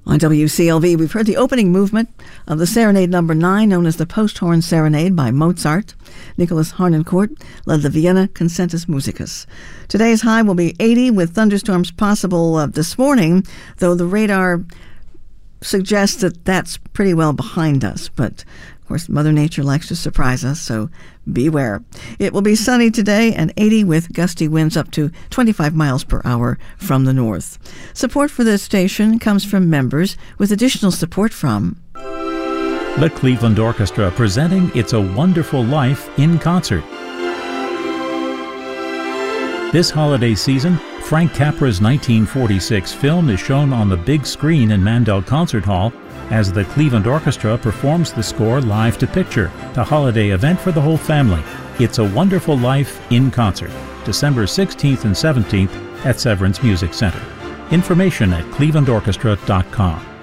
On WCLV, we've heard the opening movement of the Serenade No. 9, known as the Posthorn Serenade by Mozart. Nicholas Harnoncourt led the Vienna Concertus Musicus. Today's high will be 80 with thunderstorms possible this morning, though the radar suggests that that's pretty well behind us. But, of course, Mother Nature likes to surprise us, so beware. It will be sunny today and 80 with gusty winds up to 25 miles per hour from the north. Support for this station comes from members, with additional support from the Cleveland Orchestra, presenting It's a Wonderful Life in concert. This holiday season, Frank Capra's 1946 film is shown on the big screen in Mandel Concert Hall as the Cleveland Orchestra performs the score live to picture, the holiday event for the whole family. It's a Wonderful Life in concert, December 16th and 17th at Severance Music Center. Information at clevelandorchestra.com.